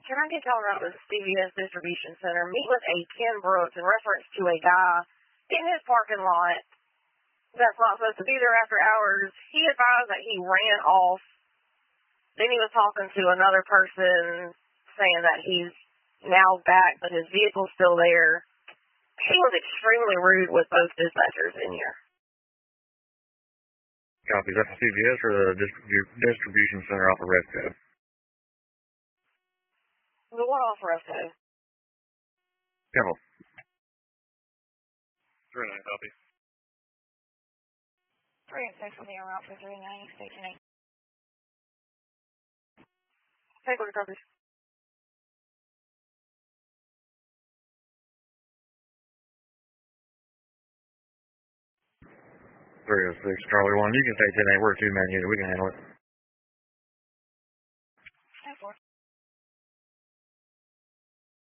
Can I get y'all around to the CVS Distribution Center? Meet with a Ken Brooks in reference to a guy in his parking lot that's not supposed to be there after hours. He advised that he ran off. Then he was talking to another person saying that he's now back, but his vehicle's still there. He was extremely rude with both dispatchers in here. Copy. Is that the CVS or the distribution center off of Refco? The one off Refco. Capital. 39, copy. 3 and 6 on the route for 39, station 8. Take what copies. 306, Charlie 1. You can say 10-8. We're a two-man unit. We can handle it.